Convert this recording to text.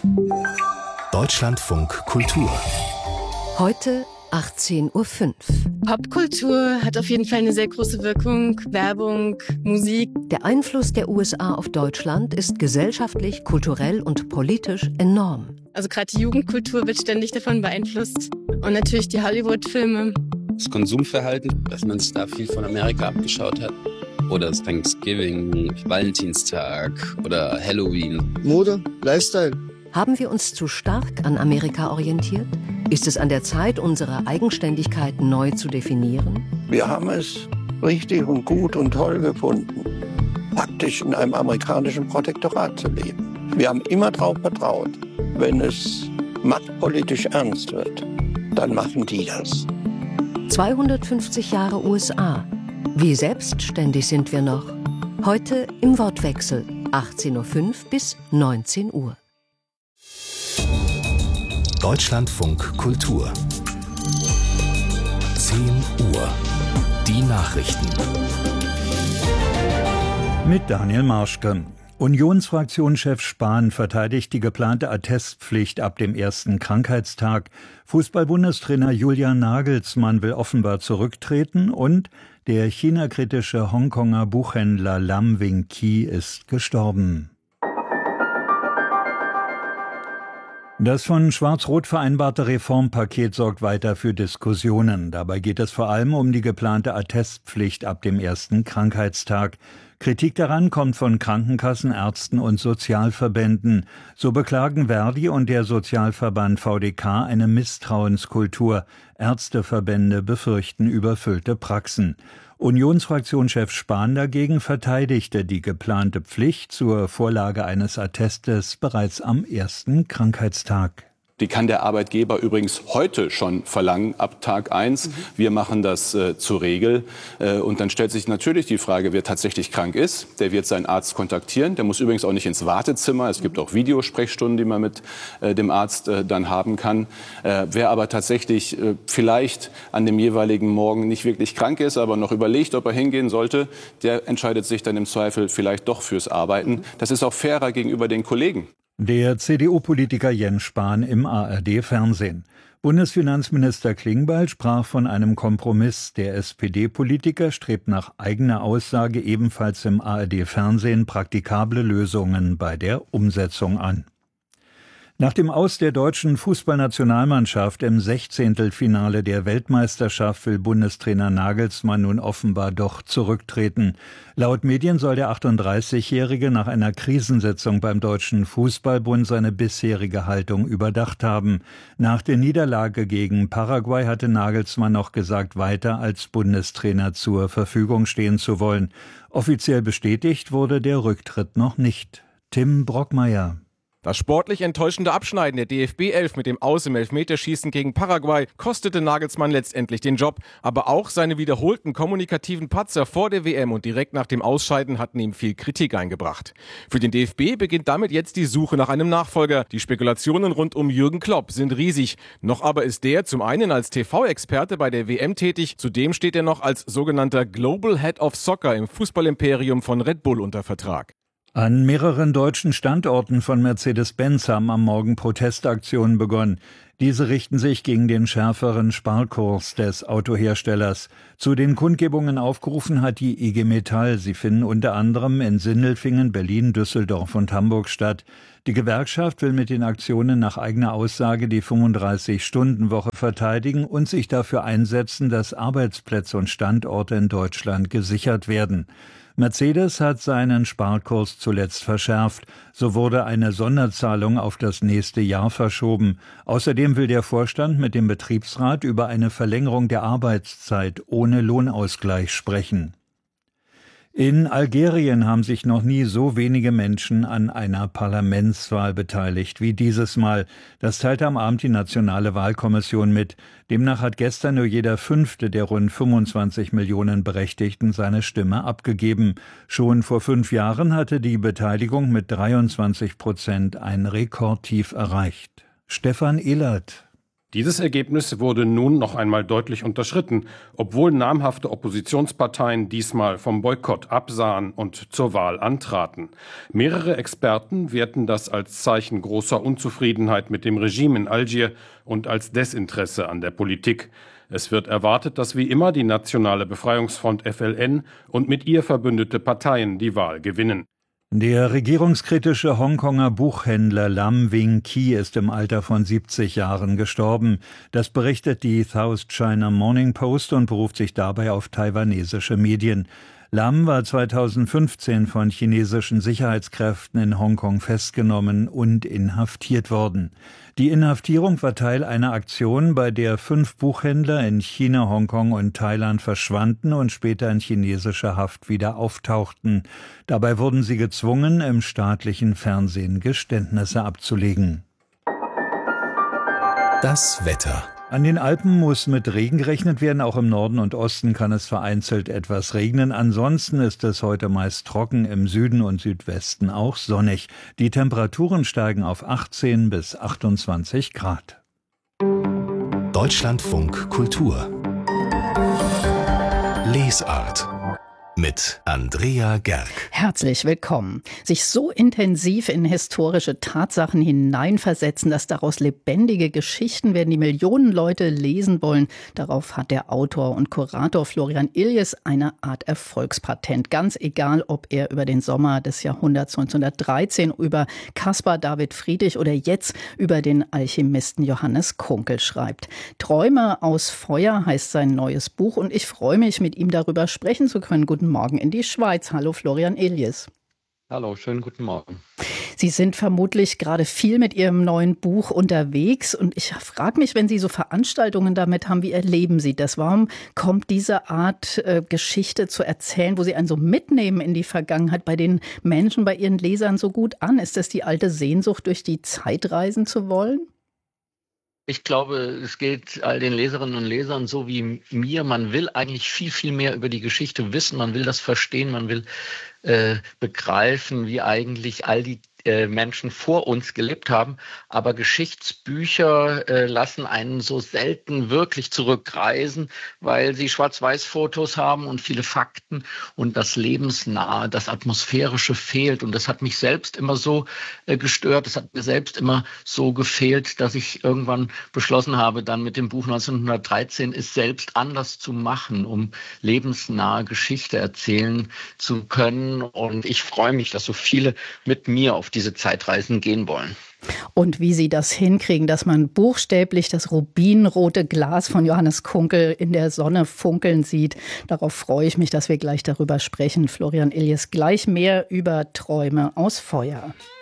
Deutschlandfunk Kultur. Heute 18:05 Uhr. Popkultur hat auf jeden Fall eine sehr große Wirkung. Werbung, Musik. Der Einfluss der USA auf Deutschland ist gesellschaftlich, kulturell und politisch enorm. Also gerade die Jugendkultur wird ständig davon beeinflusst. Und natürlich die Hollywood-Filme. Das Konsumverhalten, dass man sich da viel von Amerika abgeschaut hat. Oder das Thanksgiving, Valentinstag oder Halloween. Mode, Lifestyle. Haben wir uns zu stark an Amerika orientiert? Ist es an der Zeit, unsere Eigenständigkeit neu zu definieren? Wir haben es richtig und gut und toll gefunden, praktisch in einem amerikanischen Protektorat zu leben. Wir haben immer darauf vertraut, wenn es machtpolitisch ernst wird, dann machen die das. 250 Jahre USA. Wie selbstständig sind wir noch? Heute im Wortwechsel, 18:05 Uhr bis 19 Uhr. Deutschlandfunk Kultur. 10 Uhr. Die Nachrichten. Mit Daniel Marschke. Unionsfraktionschef Spahn verteidigt die geplante Attestpflicht ab dem ersten Krankheitstag. Fußball-Bundestrainer Julian Nagelsmann will offenbar zurücktreten und der China-kritische Hongkonger Buchhändler Lam Wing-Ki ist gestorben. Das von Schwarz-Rot vereinbarte Reformpaket sorgt weiter für Diskussionen. Dabei geht es vor allem um die geplante Attestpflicht ab dem ersten Krankheitstag. Kritik daran kommt von Krankenkassen, Ärzten und Sozialverbänden. So beklagen Verdi und der Sozialverband VDK eine Misstrauenskultur. Ärzteverbände befürchten überfüllte Praxen. Unionsfraktionschef Spahn dagegen verteidigte die geplante Pflicht zur Vorlage eines Attestes bereits am ersten Krankheitstag. Die kann der Arbeitgeber übrigens heute schon verlangen, ab Tag 1. Wir machen das zur Regel. Und dann stellt sich natürlich die Frage, wer tatsächlich krank ist. Der wird seinen Arzt kontaktieren. Der muss übrigens auch nicht ins Wartezimmer. Es gibt auch Videosprechstunden, die man mit dem Arzt dann haben kann. Wer aber tatsächlich vielleicht an dem jeweiligen Morgen nicht wirklich krank ist, aber noch überlegt, ob er hingehen sollte, der entscheidet sich dann im Zweifel vielleicht doch fürs Arbeiten. Das ist auch fairer gegenüber den Kollegen. Der CDU-Politiker Jens Spahn im ARD-Fernsehen. Bundesfinanzminister Klingbeil sprach von einem Kompromiss. Der SPD-Politiker strebt nach eigener Aussage ebenfalls im ARD-Fernsehen praktikable Lösungen bei der Umsetzung an. Nach dem Aus der deutschen Fußballnationalmannschaft im 16. der Weltmeisterschaft will Bundestrainer Nagelsmann nun offenbar doch zurücktreten. Laut Medien soll der 38-Jährige nach einer Krisensitzung beim Deutschen Fußballbund seine bisherige Haltung überdacht haben. Nach der Niederlage gegen Paraguay hatte Nagelsmann noch gesagt, weiter als Bundestrainer zur Verfügung stehen zu wollen. Offiziell bestätigt wurde der Rücktritt noch nicht. Tim Brockmeier. Das sportlich enttäuschende Abschneiden der DFB-11 mit dem Aus im Elfmeterschießen gegen Paraguay kostete Nagelsmann letztendlich den Job. Aber auch seine wiederholten kommunikativen Patzer vor der WM und direkt nach dem Ausscheiden hatten ihm viel Kritik eingebracht. Für den DFB beginnt damit jetzt die Suche nach einem Nachfolger. Die Spekulationen rund um Jürgen Klopp sind riesig. Noch aber ist der zum einen als TV-Experte bei der WM tätig, zudem steht er noch als sogenannter Global Head of Soccer im Fußballimperium von Red Bull unter Vertrag. An mehreren deutschen Standorten von Mercedes-Benz haben am Morgen Protestaktionen begonnen. Diese richten sich gegen den schärferen Sparkurs des Autoherstellers. Zu den Kundgebungen aufgerufen hat die IG Metall. Sie finden unter anderem in Sindelfingen, Berlin, Düsseldorf und Hamburg statt. Die Gewerkschaft will mit den Aktionen nach eigener Aussage die 35-Stunden-Woche verteidigen und sich dafür einsetzen, dass Arbeitsplätze und Standorte in Deutschland gesichert werden. Mercedes hat seinen Sparkurs zuletzt verschärft. So wurde eine Sonderzahlung auf das nächste Jahr verschoben. Außerdem will der Vorstand mit dem Betriebsrat über eine Verlängerung der Arbeitszeit ohne Lohnausgleich sprechen. In Algerien haben sich noch nie so wenige Menschen an einer Parlamentswahl beteiligt wie dieses Mal. Das teilte am Abend die Nationale Wahlkommission mit. Demnach hat gestern nur jeder Fünfte der rund 25 Millionen Berechtigten seine Stimme abgegeben. Schon vor 5 Jahren hatte die Beteiligung mit 23% ein Rekordtief erreicht. Stefan Ehlert. Dieses Ergebnis wurde nun noch einmal deutlich unterschritten, obwohl namhafte Oppositionsparteien diesmal vom Boykott absahen und zur Wahl antraten. Mehrere Experten werten das als Zeichen großer Unzufriedenheit mit dem Regime in Algier und als Desinteresse an der Politik. Es wird erwartet, dass wie immer die Nationale Befreiungsfront FLN und mit ihr verbündete Parteien die Wahl gewinnen. Der regierungskritische Hongkonger Buchhändler Lam Wing Ki ist im Alter von 70 Jahren gestorben. Das berichtet die South China Morning Post und beruft sich dabei auf taiwanesische Medien. Lam war 2015 von chinesischen Sicherheitskräften in Hongkong festgenommen und inhaftiert worden. Die Inhaftierung war Teil einer Aktion, bei der 5 Buchhändler in China, Hongkong und Thailand verschwanden und später in chinesischer Haft wieder auftauchten. Dabei wurden sie gezwungen, im staatlichen Fernsehen Geständnisse abzulegen. Das Wetter. An den Alpen muss mit Regen gerechnet werden, auch im Norden und Osten kann es vereinzelt etwas regnen. Ansonsten ist es heute meist trocken, im Süden und Südwesten auch sonnig. Die Temperaturen steigen auf 18 bis 28 Grad. Deutschlandfunk Kultur. Lesart. Mit Andrea Gerg. Herzlich willkommen. Sich so intensiv in historische Tatsachen hineinversetzen, dass daraus lebendige Geschichten werden, die Millionen Leute lesen wollen. Darauf hat der Autor und Kurator Florian Illies eine Art Erfolgspatent. Ganz egal, ob er über den Sommer des Jahrhunderts 1913, über Caspar David Friedrich oder jetzt über den Alchemisten Johannes Kunkel schreibt. Träume aus Feuer heißt sein neues Buch und ich freue mich, mit ihm darüber sprechen zu können. Guten Morgen in die Schweiz. Hallo Florian Illies. Hallo, schönen guten Morgen. Sie sind vermutlich gerade viel mit Ihrem neuen Buch unterwegs und ich frage mich, wenn Sie so Veranstaltungen damit haben, wie erleben Sie das? Warum kommt diese Art Geschichte zu erzählen, wo Sie einen so mitnehmen in die Vergangenheit, bei den Menschen, bei Ihren Lesern so gut an? Ist das die alte Sehnsucht, durch die Zeit reisen zu wollen? Ich glaube, es geht all den Leserinnen und Lesern so wie mir. Man will eigentlich viel, viel mehr über die Geschichte wissen. Man will das verstehen. Man will begreifen, wie eigentlich all die Menschen vor uns gelebt haben. Aber Geschichtsbücher lassen einen so selten wirklich zurückreisen, weil sie Schwarz-Weiß-Fotos haben und viele Fakten und das Lebensnahe, das Atmosphärische fehlt. Und das hat mich selbst immer so gestört. Das hat mir selbst immer so gefehlt, dass ich irgendwann beschlossen habe, dann mit dem Buch 1913 es selbst anders zu machen, um lebensnahe Geschichte erzählen zu können. Und ich freue mich, dass so viele mit mir auf diese Zeitreisen gehen wollen. Und wie Sie das hinkriegen, dass man buchstäblich das rubinrote Glas von Johannes Kunkel in der Sonne funkeln sieht, darauf freue ich mich, dass wir gleich darüber sprechen. Florian Illies, gleich mehr über Träume aus Feuer.